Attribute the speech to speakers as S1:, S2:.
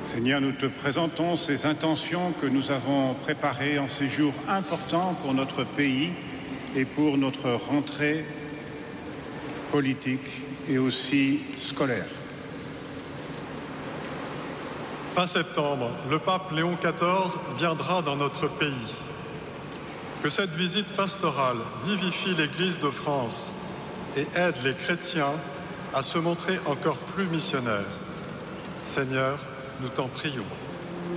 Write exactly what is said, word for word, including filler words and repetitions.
S1: Seigneur, nous te présentons ces intentions que nous avons préparées en ces jours importants pour notre pays et pour notre rentrée politique et aussi scolaire.
S2: Fin septembre, le pape Léon quatorze viendra dans notre pays. Que cette visite pastorale vivifie l'Église de France et aide les chrétiens à se montrer encore plus missionnaires. Seigneur, nous t'en prions.